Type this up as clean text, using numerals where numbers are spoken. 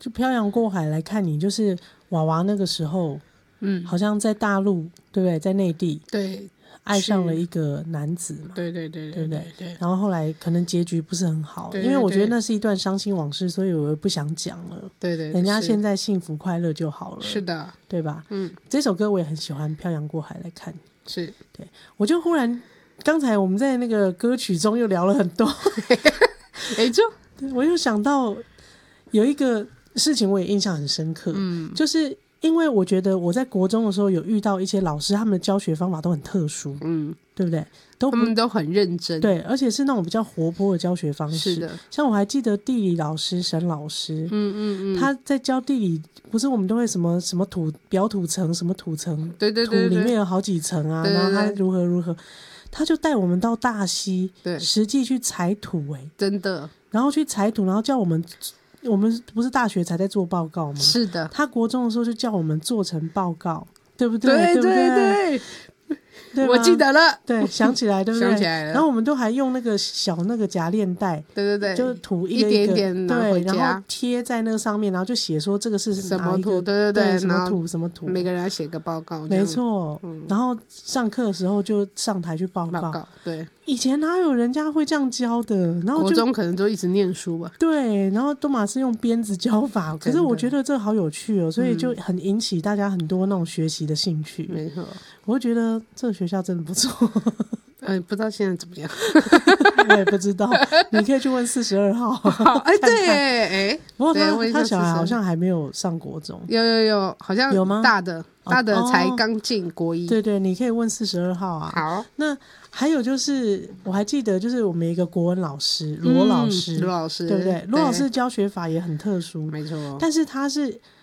就漂洋过海来看你，就是娃娃那个时候，好像在大陆，对不对？在内地， 对， 爱上了一个男子嘛， 对， 对不对？然后后来可能结局不是很好， 对， 因为我觉得那是一段伤心往事，所以我也不想讲了。 对， 人家现在幸福快乐就好了， 是的， 对吧？这首歌我也很喜欢，《漂洋过海来看你》。 是， 对，我就忽然刚才我们在那个歌曲中又聊了很多，我又想到有一个事情我也印象很深刻，就是因为我觉得我在国中的时候有遇到一些老师，他们的教学方法都很特殊，对不对？ 他们都很认真， 对，而且是那种比较活泼的教学方式。 是的， 像我还记得地理老师沈老师，他在教地理，不是我们都会什么什么表土层，什么土层， 对，土里面有好几层啊，然后他如何，他就带我们到大溪， 对， 实际去采土， 真的， 然后去采土，然后叫我们不是大学才在做报告吗？ 是的， 他国中的时候就叫我们做成报告，对不对？ 对，我记得了， 对，想起来，对不对？ 想起来了。 然后我们都还用那个小那个夹链袋， 对， 就是土一点点对，然后贴在那个上面，然后就写说这个是什么土， 对，什么土什么土， 每个人要写个报告， 没错。然后上课的时候就上台去报告， 对。 以前哪有人家会这样教的？然后国中可能都一直念书吧。 对，然后都马是用鞭子教法，可是我觉得这好有趣哦，所以就很引起大家很多那种学习的兴趣。 没错， 我会觉得这个学校真的不错。 不知道现在怎么样， 我也不知道，你可以去问42号。 对， 不过他小孩好像还没有上国中， 有，好像有吗？ 大的才刚进国一。 对，你可以问42号啊。 好， 那还有就是，我还记得就是我们一个国文老师罗老师， 罗老师， 对不对？罗老师教学法也很特殊， 没错。 但是他是